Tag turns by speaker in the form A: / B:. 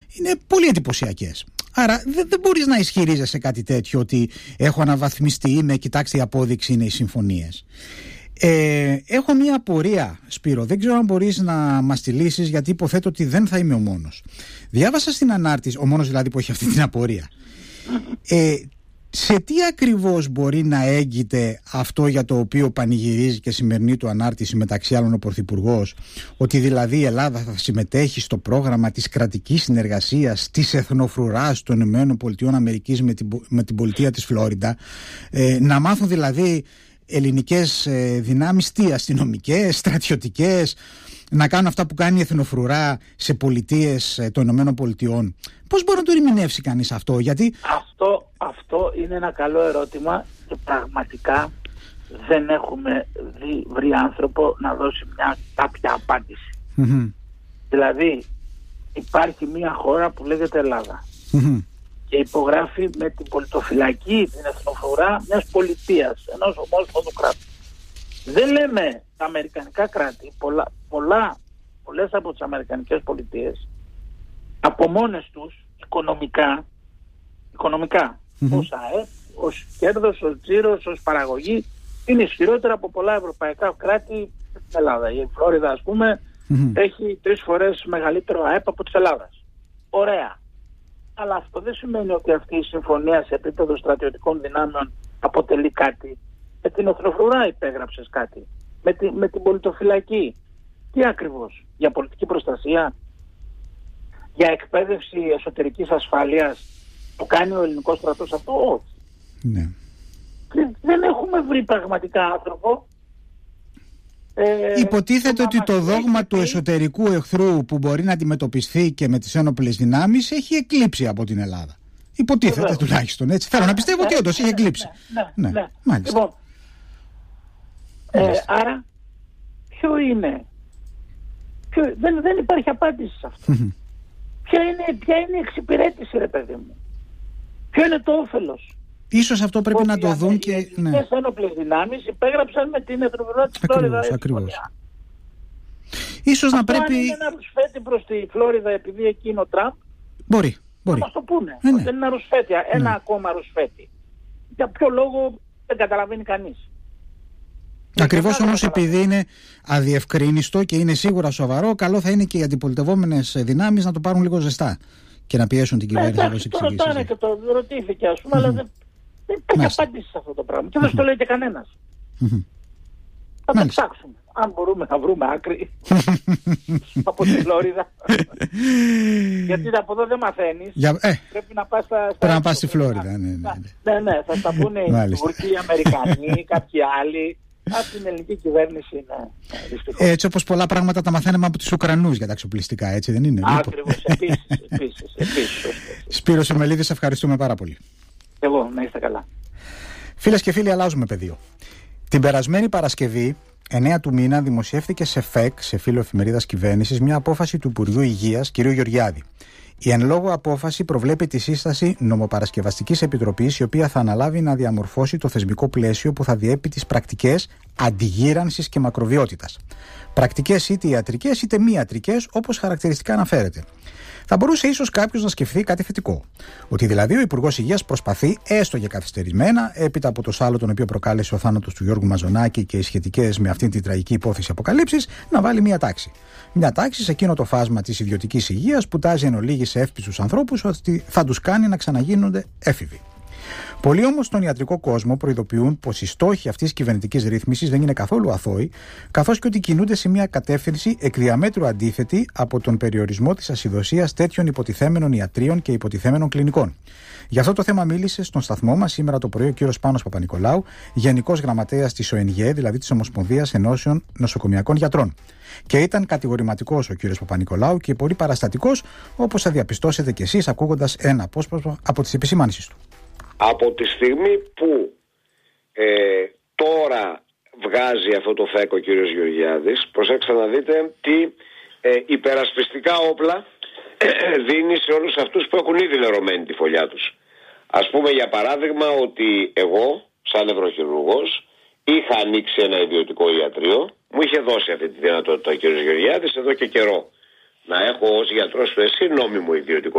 A: είναι πολύ εντυπωσιακές. Άρα δεν μπορείς να ισχυρίζεσαι κάτι τέτοιο, ότι έχω αναβαθμιστεί, κοιτάξτε η απόδειξη είναι οι συμφωνίες. Έχω μια απορία, Σπύρο, δεν ξέρω αν μπορείς να μας τη λύσεις, γιατί υποθέτω ότι δεν θα είμαι ο μόνος. Διάβασα στην ανάρτηση, ο μόνος δηλαδή που έχει αυτή την απορία. Σε τι ακριβώς μπορεί να έγκυται αυτό για το οποίο πανηγυρίζει και σημερινή του ανάρτηση, μεταξύ άλλων ο Πρωθυπουργός, ότι δηλαδή η Ελλάδα θα συμμετέχει στο πρόγραμμα της κρατικής συνεργασίας της εθνοφρουράς των ΗΠΑ με την πολιτεία της Φλόριντα, να μάθουν δηλαδή ελληνικές δυνάμεις, τι, αστυνομικές, στρατιωτικές, να κάνουν αυτά που κάνει η εθνοφρουρά σε πολιτείες των ΗΠΑ. Πώς μπορεί να το ερμηνεύσει κανείς αυτό, γιατί...
B: Αυτό είναι ένα καλό ερώτημα και πραγματικά δεν έχουμε βρει άνθρωπο να δώσει κάποια απάντηση. Δηλαδή υπάρχει μια χώρα που λέγεται Ελλάδα και υπογράφει με την πολιτοφυλακή, την εθνοφρουρά μιας πολιτείας, ενός ομόσπονδου κράτους. Δεν λέμε τα αμερικανικά κράτη, πολλές από τις αμερικανικές πολιτείες από μόνες τους οικονομικά ως ΑΕΠ, ως κέρδος, ως τζίρος, ως παραγωγή, είναι ισχυρότερα από πολλά ευρωπαϊκά κράτη στην Ελλάδα. Η Φλόριδα, ας πούμε, έχει 3 φορές μεγαλύτερο ΑΕΠ από της Ελλάδας. Ωραία. Αλλά αυτό δεν σημαίνει ότι αυτή η συμφωνία σε επίπεδο στρατιωτικών δυνάμεων αποτελεί κάτι. Με την εθνοφρουρά υπέγραψες κάτι. Με την πολιτοφυλακή. Τι ακριβώς? Για πολιτική προστασία? Για εκπαίδευση εσωτερικής ασφάλειας που κάνει ο ελληνικός στρατός αυτό? Όχι.
A: Ναι.
B: Δεν έχουμε βρει πραγματικά άνθρωπο.
A: Υποτίθεται ότι το δόγμα του εσωτερικού εχθρού που μπορεί να αντιμετωπιστεί και με τις ένοπλες δυνάμεις έχει εκλείψει από την Ελλάδα. Υποτίθεται τουλάχιστον, έτσι. Θέλω να πιστεύω ότι όντως έχει εκλείψει.
B: Ναι. Λοιπόν, άρα ποιο είναι? Δεν υπάρχει απάντηση σε αυτό. Ποια είναι η εξυπηρέτηση, ρε παιδί μου? Ποιο είναι το όφελος?
A: Ίσως αυτό πρέπει να το δουν και...
B: Οι ελληνικές ένοπλες δυνάμεις υπέγραψαν με την εθνοφρουρά της Φλόριδα.
A: Ακριβώς. Ίσως να πρέπει...
B: Αν είναι ένα ρουσφέτη προς τη Φλόριδα επειδή εκεί είναι ο Τραμπ,
A: μπορεί.
B: να μας το πούνε. Δεν είναι ένα ρουσφέτη, ένα ακόμα ρουσφέτη. Για ποιο λόγο δεν καταλαβαίνει κανείς.
A: Ακριβώς όμως επειδή είναι αδιευκρίνιστο και είναι σίγουρα σοβαρό, καλό θα είναι και οι αντιπολιτευόμενες δυνάμεις να το πάρουν λίγο ζεστά και να πιέσουν την κυβέρνηση να δώσει εξηγήσεις.
B: Το ρωτάνε και το ρωτήθηκε, ας πούμε, αλλά δεν υπάρχει απάντηση σε αυτό το πράγμα. Και δεν το λέει και κανένας. Θα το ψάξουμε. Αν μπορούμε να βρούμε άκρη από τη Φλόριδα. Γιατί από εδώ δεν μαθαίνεις. Πρέπει να πας
A: στη Φλόριδα.
B: Ναι, θα τα πούνε οι Τούρκοι, οι Αμερικανοί, κάποιοι άλλοι. Από την ελληνική κυβέρνηση είναι δυστυχώς.
A: Έτσι όπως πολλά πράγματα τα μαθαίνουμε από τους Ουκρανούς για τα εξοπλιστικά, έτσι δεν είναι?
B: Ακριβώς, επίσης.
A: Σπύρο Σιμελίδη, σε ευχαριστούμε πάρα πολύ.
B: Εγώ, να είστε καλά.
A: Φίλες και φίλοι, αλλάζουμε πεδίο. Την περασμένη Παρασκευή, 9 του μήνα, δημοσιεύθηκε σε ΦΕΚ, σε φύλλο εφημερίδας κυβέρνησης, μια απόφαση του Υπουργείου Υγείας, κ. Γεωργιάδη. Η εν λόγω απόφαση προβλέπει τη σύσταση νομοπαρασκευαστικής επιτροπής, η οποία θα αναλάβει να διαμορφώσει το θεσμικό πλαίσιο που θα διέπει τις πρακτικές αντιγύρανσης και μακροβιότητας. Πρακτικές είτε ιατρικές είτε μη ιατρικές, όπως χαρακτηριστικά αναφέρεται. Θα μπορούσε ίσως κάποιος να σκεφτεί κάτι θετικό. Ότι δηλαδή ο Υπουργός Υγείας προσπαθεί, έστω και καθυστερημένα, έπειτα από το σάλο τον οποίο προκάλεσε ο θάνατος του Γιώργου Μαζονάκη και οι σχετικές με αυτήν την τραγική υπόθεση αποκαλύψεις, να βάλει μια τάξη. Μια τάξη σε εκείνο το φάσμα της ιδιωτικής υγείας που τάζει εν ολίγη σε εύπιστους ανθρώπους ότι θα τους κάνει να ξαναγίνονται έφηβοι. Πολλοί όμως στον ιατρικό κόσμο προειδοποιούν πως οι στόχοι αυτής της κυβερνητικής ρύθμισης δεν είναι καθόλου αθώοι, καθώς και ότι κινούνται σε μια κατεύθυνση εκ διαμέτρου αντίθετη από τον περιορισμό της ασυδοσίας τέτοιων υποτιθέμενων ιατρίων και υποτιθέμενων κλινικών. Για αυτό το θέμα μίλησε στον σταθμό μας σήμερα το πρωί ο κύριος Πάνος Παπα-Νικολάου, Γενικός Γραμματέας της ΟΕΝΓΕ, δηλαδή της Ομοσπονδίας Ενώσεων Νοσοκομιακών Γιατρών. Και ήταν κατηγορηματικός ο κύριος Παπα-Νικολάου και πολύ παραστατικός, όπως θα διαπιστώσετε κι εσείς ακούγοντας ένα απόσπασμα από τις επισημάνσεις του.
C: Από τη στιγμή που τώρα βγάζει αυτό το ΦΕΚ ο κύριος Γεωργιάδης, προσέξτε να δείτε τι υπερασπιστικά όπλα δίνει σε όλους αυτούς που έχουν ήδη λερωμένη τη φωλιά τους. Ας πούμε για παράδειγμα ότι εγώ σαν νευροχειρουργός είχα ανοίξει ένα ιδιωτικό ιατρείο, μου είχε δώσει αυτή τη δυνατότητα ο κύριος Γεωργιάδης εδώ και καιρό να έχω ως γιατρός του ΕΣΥ νόμιμο ιδιωτικό